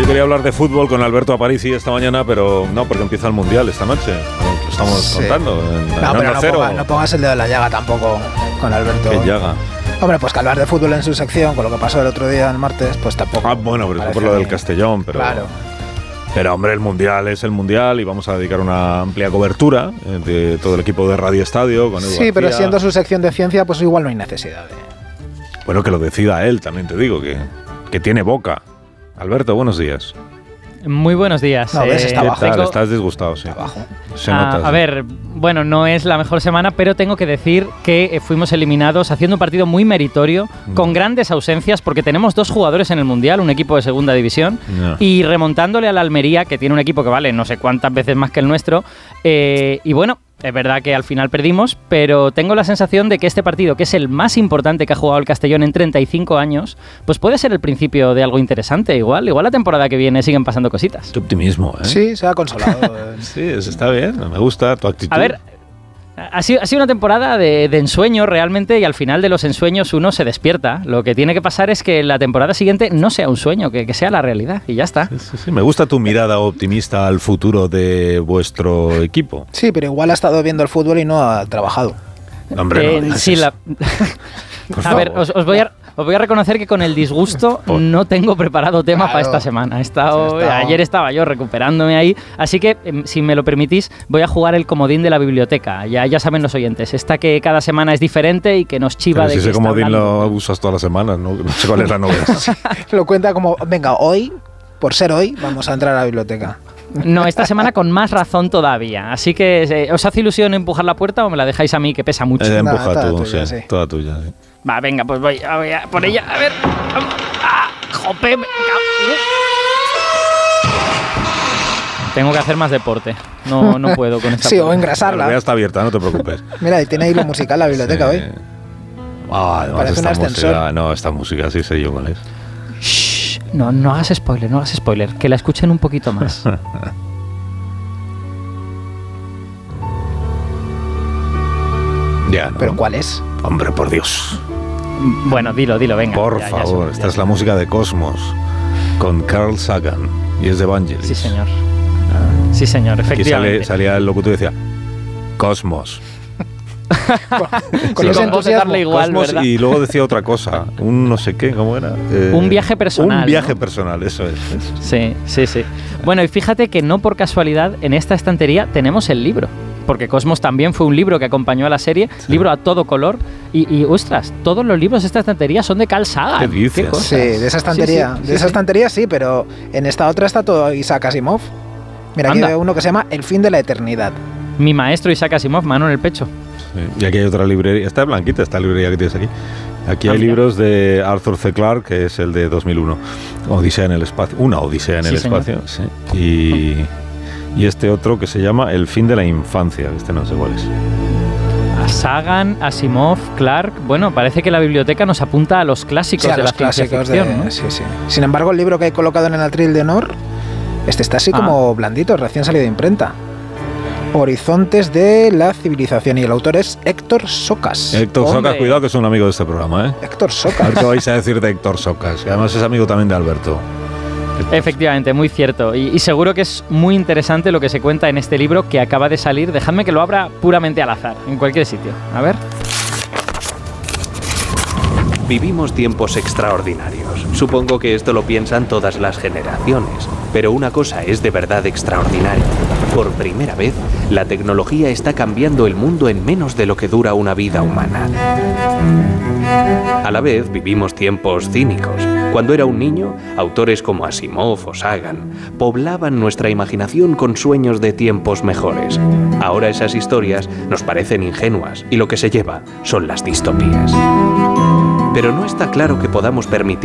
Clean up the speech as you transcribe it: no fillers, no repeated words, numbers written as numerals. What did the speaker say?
quería hablar de fútbol con Alberto Aparici esta mañana, pero no, porque empieza el Mundial esta noche. Lo estamos contando. No pongas el dedo en la llaga tampoco con Alberto. ¿Qué llaga? Hombre, pues que hablar de fútbol en su sección, con lo que pasó el otro día, el martes, pues tampoco. Bueno, pero eso por lo del Castellón, pero... Claro. Pero, hombre, el Mundial es el Mundial y vamos a dedicar una amplia cobertura de todo el equipo de Radio Estadio con Edu Sí, García. pero siendo su sección de ciencia, pues igual no hay necesidad de... Bueno, que lo decida él, también te digo, que tiene boca. Alberto, buenos días. Muy buenos días. No, ves, está abajo. Estás disgustado, sí. Está abajo. Se nota. A ver, bueno, no es la mejor semana, pero tengo que decir que fuimos eliminados haciendo un partido muy meritorio, con grandes ausencias, porque tenemos 2 jugadores en el Mundial, un equipo de segunda división, y remontándole al Almería, que tiene un equipo que vale no sé cuántas veces más que el nuestro, y bueno... Es verdad que al final perdimos, pero tengo la sensación de que este partido, que es el más importante que ha jugado el Castellón en 35 años, pues puede ser el principio de algo interesante. Igual la temporada que viene siguen pasando cositas. Tu optimismo, ¿eh? Sí, se ha consolado. Sí, eso está bien. Me gusta tu actitud. A ver, ha sido una temporada de ensueño realmente, y al final de los ensueños uno se despierta. Lo que tiene que pasar es que la temporada siguiente no sea un sueño, que sea la realidad, y ya está. Sí, me gusta tu mirada optimista al futuro de vuestro equipo. Sí, pero igual ha estado viendo el fútbol y no ha trabajado. Hombre, no sí, a ver, os voy a reconocer que con el disgusto no tengo preparado tema para esta semana. Ayer estaba yo recuperándome ahí, así que si me lo permitís voy a jugar el comodín de la biblioteca. Ya saben los oyentes, esta que cada semana es diferente y que nos chiva. Pero de si ese comodín lo usas todas las semanas, no sé cuál es la novedad. Lo cuenta como, venga, hoy, por ser hoy, vamos a entrar a la biblioteca. No, esta semana con más razón todavía. Así que, ¿os hace ilusión empujar la puerta o me la dejáis a mí, que pesa mucho? Empuja tú, sí. Toda tuya, sí. Va, venga, pues voy a por ella. A ver. ¡Jope! Tengo que hacer más deporte. No puedo con esta. Sí, o engrasarla. Ya está abierta, no te preocupes. Mira, y tiene ahí lo musical la biblioteca hoy. Parece un ascensor. Esta música sí sé yo cuál es. Shh, no hagas spoiler, que la escuchen un poquito más. Ya, ¿no? ¿Pero cuál es? Hombre, por Dios. Bueno, dilo, venga. Por favor, esta es la música de Cosmos, con Carl Sagan, y es de Vangelis. Sí, señor, efectivamente. Aquí salía el locutor y decía, Cosmos. Con ese entusiasmo. Igual, Cosmos, ¿verdad? y luego decía otra cosa, un no sé qué, ¿cómo era? Un viaje personal. Un viaje personal, eso es. Sí. Bueno, y fíjate que no por casualidad en esta estantería tenemos el libro. Porque Cosmos también fue un libro que acompañó a la serie, libro a todo color, y ostras, todos los libros de esta estantería son de Carl Sagan. ¿Qué dices? Sí, de esa estantería. Sí, de esa estantería sí, pero en esta otra está todo Isaac Asimov. Mira, aquí hay uno que se llama El fin de la eternidad. Mi maestro Isaac Asimov, mano en el pecho. Sí. Y aquí hay otra librería, está blanquita esta librería que tienes aquí. Aquí hay libros de Arthur C. Clarke, que es el de 2001, Odisea en el espacio, una Odisea en el espacio, sí. Y este otro que se llama El fin de la infancia, este no sé cuál es. Sagan, Asimov, Clarke. Bueno, parece que la biblioteca nos apunta a los clásicos de la ciencia ficción, ¿no? Sí. Sin embargo, el libro que hay colocado en el atril de honor, este está así como blandito, recién salido de imprenta. Horizontes de la civilización, y el autor es Héctor Socas. Héctor Socas, cuidado que es un amigo de este programa, ¿eh? Héctor Socas. A ver qué vais a decir de Héctor Socas, que además es amigo también de Alberto. Efectivamente, muy cierto. Y seguro que es muy interesante lo que se cuenta en este libro que acaba de salir. Dejadme que lo abra puramente al azar, en cualquier sitio. A ver. Vivimos tiempos extraordinarios. Supongo que esto lo piensan todas las generaciones. Pero una cosa es de verdad extraordinaria. Por primera vez, la tecnología está cambiando el mundo en menos de lo que dura una vida humana. A la vez, vivimos tiempos cínicos. Cuando era un niño, autores como Asimov o Sagan poblaban nuestra imaginación con sueños de tiempos mejores. Ahora esas historias nos parecen ingenuas y lo que se lleva son las distopías. Pero no está claro que podamos permitir